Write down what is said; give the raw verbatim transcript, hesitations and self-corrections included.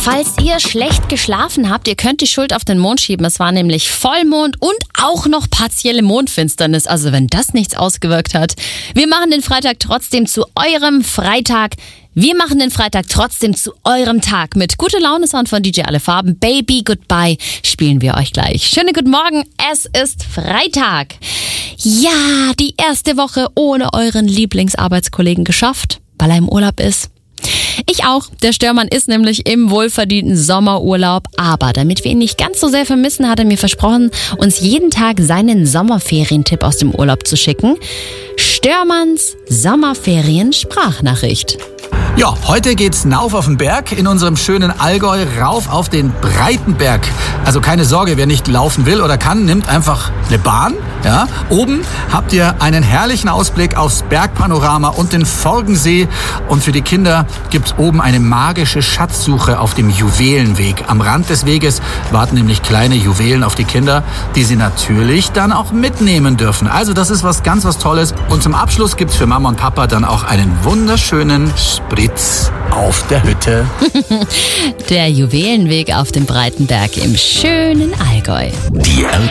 Falls ihr schlecht geschlafen habt, ihr könnt die Schuld auf den Mond schieben. Es war nämlich Vollmond und auch noch partielle Mondfinsternis. Also wenn das nichts ausgewirkt hat. Wir machen den Freitag trotzdem zu eurem Freitag. Wir machen den Freitag trotzdem zu eurem Tag. Mit Gute Laune Sound von D J Alle Farben. Baby Goodbye spielen wir euch gleich. Schönen guten Morgen, es ist Freitag. Ja, die erste Woche ohne euren Lieblingsarbeitskollegen geschafft, weil er im Urlaub ist. Ich auch. Der Störmann ist nämlich im wohlverdienten Sommerurlaub. Aber damit wir ihn nicht ganz so sehr vermissen, hat er mir versprochen, uns jeden Tag seinen Sommerferientipp aus dem Urlaub zu schicken. Störmanns Sommerferien-Sprachnachricht. Ja, heute geht's rauf auf den Berg in unserem schönen Allgäu, rauf auf den Breitenberg. Also keine Sorge, wer nicht laufen will oder kann, nimmt einfach eine Bahn. Ja, oben habt ihr einen herrlichen Ausblick aufs Bergpanorama und den Forgensee. Und für die Kinder gibt's oben eine magische Schatzsuche auf dem Juwelenweg. Am Rand des Weges warten nämlich kleine Juwelen auf die Kinder, die sie natürlich dann auch mitnehmen dürfen. Also das ist was ganz was Tolles. Und zum Abschluss gibt's für Mama und Papa dann auch einen wunderschönen Spritz auf der Hütte. Der Juwelenweg auf dem Breitenberg im schönen Allgäu. Die R